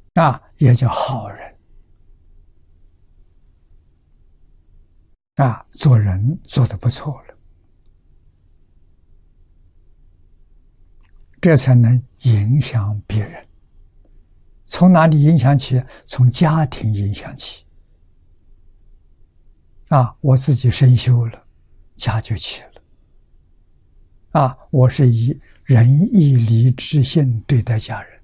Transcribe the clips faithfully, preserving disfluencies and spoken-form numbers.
啊，也叫好人啊，做人做得不错了，这才能影响别人。从哪里影响起？从家庭影响起。啊，我自己身修了，家就起了。啊，我是以仁义礼智信对待家人。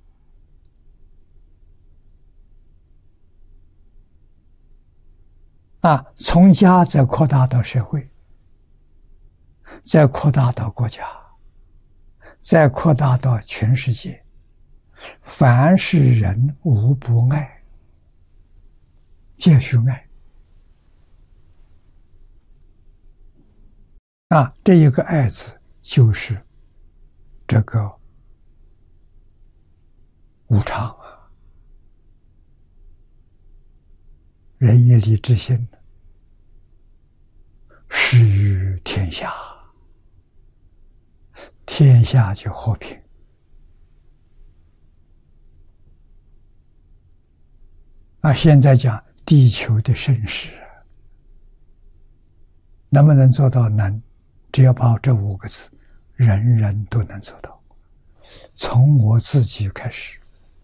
啊，从家再扩大到社会，再扩大到国家，再扩大到全世界。凡是人无不爱，皆须爱。啊，这一个爱字就是这个无常啊，仁义礼智信，施于天下，天下就和平。啊，现在讲地球的盛世，能不能做到？能，只要把这五个字，人人都能做到。从我自己开始。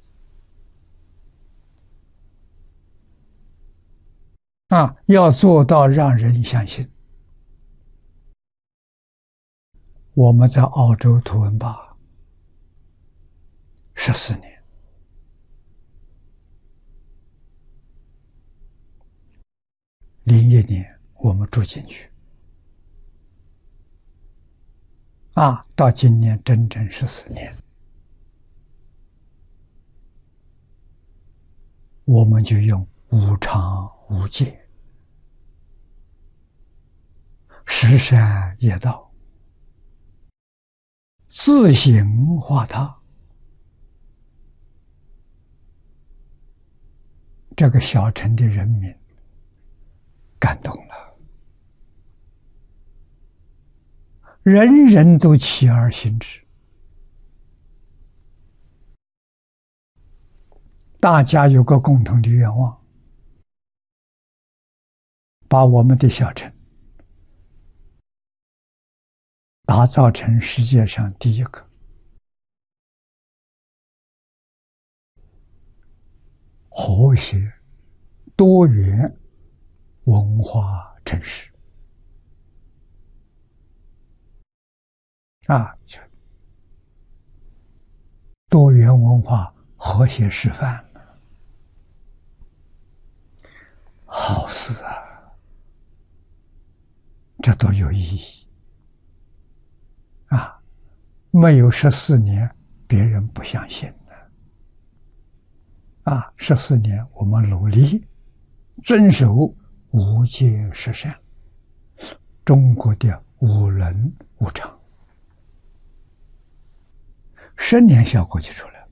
啊，要做到让人相信。我们在澳洲图文吧十四年。零一年我们住进去，啊，到今年整整十四年，我们就用无常无界，十善业道，自行化他。这个小城的人民感动了，人人都起而行之，大家有个共同的愿望，把我们的小城打造成世界上第一个和谐多元文化城市。啊，多元文化和谐示范，好事啊，这都有意义啊！没有十四年，别人不相信的啊！十四年，我们努力遵守无戒十善，中国的五伦五常，十年效果就出来了。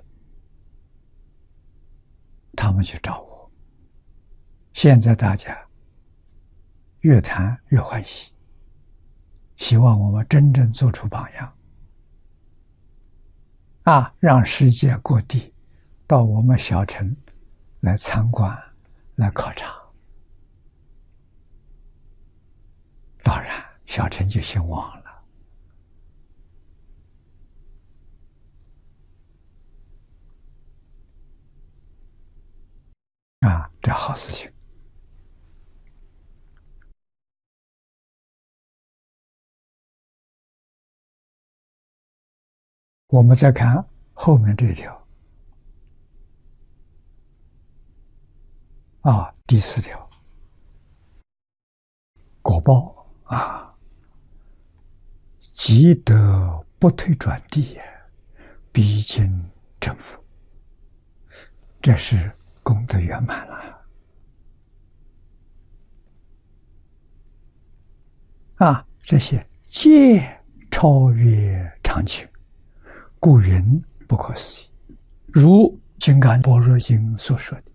他们去找我，现在大家越谈越欢喜，希望我们真正做出榜样啊，让世界各地到我们小城来参观、来考察。当然，小城就兴旺了。啊，这好事情。我们再看后面这一条啊，第四条，果报啊，积德不退转地，必经正福。这是功德圆满了啊！这些皆超越常情，故云不可思议。如《金刚般若经》所说的，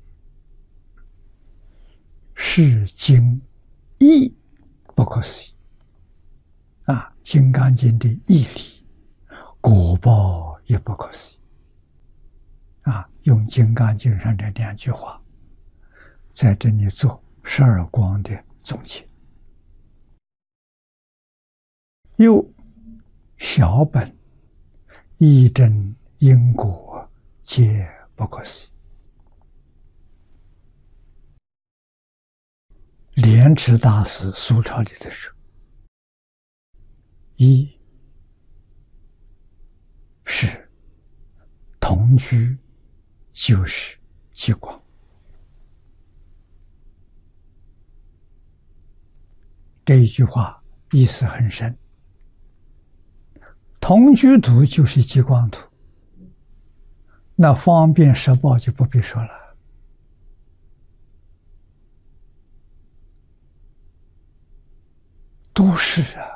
是经义不可思议啊！《金刚经》的义理，果报也不可思议啊，用《金刚经》上这两句话，在这里做十二光的总结。又小本义正因果，皆不可思议。莲池大师苏超里的说，一是同居就是极光，这一句话意思很深。同居土就是极光土，那方便十报就不必说了。都是啊，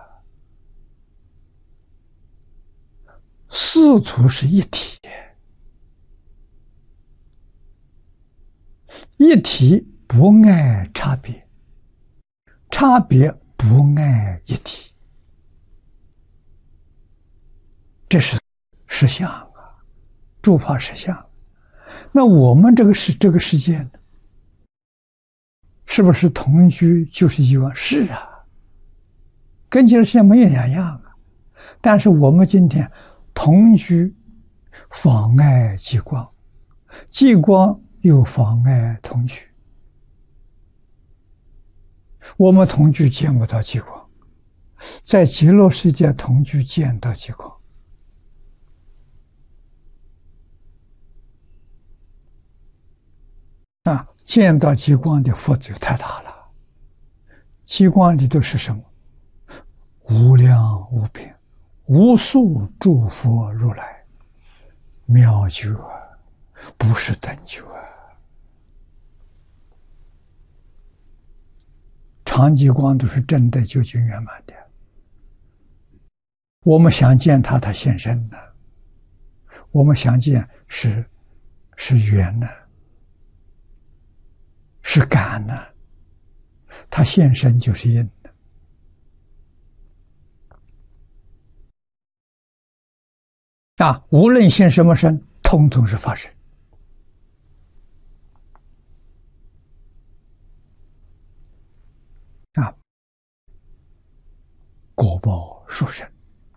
四土是一体，一体不爱差别，差别不爱一体，这是实相啊，诸法实相。那我们这个是这个世界呢，是不是同居就是极光？是啊，跟这个世界没有两样啊。但是我们今天同居妨碍极光，极光又妨碍同居。我们同居见不到极光，在极乐世界同居见到极光。啊，见到极光的福就太大了。极光里头是什么？无量无边无数诸佛如来，妙觉不是等觉。常极光都是真的究竟圆满的，我们想见他，他现身的；我们想见是是缘呢，是感呢，他现身就是因的。啊，无论现什么身，通通是法身。啊，果报殊胜。